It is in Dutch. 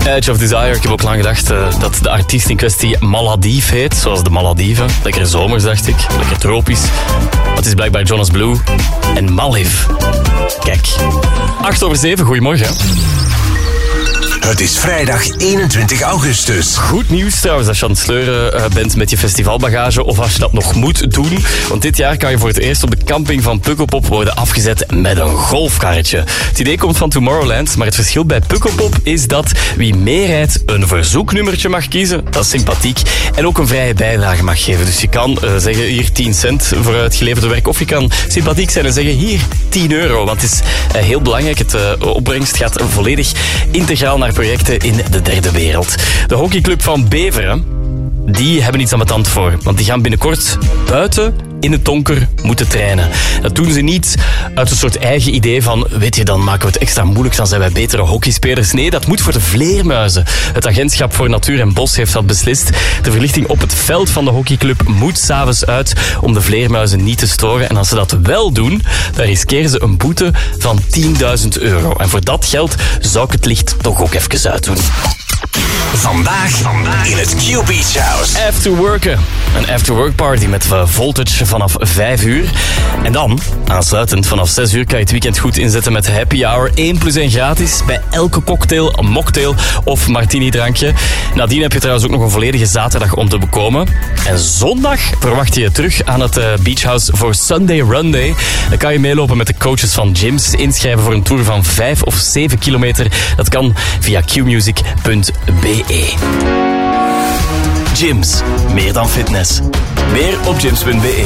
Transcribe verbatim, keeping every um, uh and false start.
Edge of Desire. Ik heb ook lang gedacht uh, dat de artiest in kwestie Maladief heet. Zoals de Malediven. Lekker zomers, dacht ik. Lekker tropisch. Het is blijkbaar Jonas Blue en Malif. Kijk. acht over zeven, goedemorgen. Het is vrijdag eenentwintig augustus. Goed nieuws trouwens als je aan het sleuren uh, bent met je festivalbagage of als je dat nog moet doen. Want dit jaar kan je voor het eerst op de camping van Pukkelpop worden afgezet met een golfkarretje. Het idee komt van Tomorrowland, maar het verschil bij Pukkelpop is dat wie meerijdt een verzoeknummertje mag kiezen. Dat is sympathiek. En ook een vrije bijdrage mag geven. Dus je kan uh, zeggen hier tien cent voor het geleverde werk. Of je kan sympathiek zijn en zeggen hier tien euro. Want het is uh, heel belangrijk. Het uh, opbrengst gaat volledig integraal naar projecten in de derde wereld. De hockeyclub van Beveren, die hebben iets aan mijn tand voor. Want die gaan binnenkort buiten in het donker moeten trainen. Dat doen ze niet uit een soort eigen idee van, weet je, dan maken we het extra moeilijk, dan zijn wij betere hockeyspelers. Nee, dat moet voor de vleermuizen. Het agentschap voor Natuur en Bos heeft dat beslist. De verlichting op het veld van de hockeyclub moet 's avonds uit om de vleermuizen niet te storen. En als ze dat wel doen, dan riskeren ze een boete van tienduizend euro. En voor dat geld zou ik het licht toch ook even uitdoen. Vandaag, vandaag in het Q Beach House. Afterworken. Een afterwork party met Voltage vanaf vijf uur. En dan, aansluitend vanaf zes uur, kan je het weekend goed inzetten met happy hour. één plus één gratis bij elke cocktail, mocktail of martini drankje. Nadien heb je trouwens ook nog een volledige zaterdag om te bekomen. En zondag verwacht je je terug aan het uh, Beach House voor Sunday Run Day. Dan kan je meelopen met de coaches van gyms. Inschrijven voor een tour van vijf of zeven kilometer. Dat kan via q music punt b e. Gyms, meer dan fitness. Meer op gyms punt b e.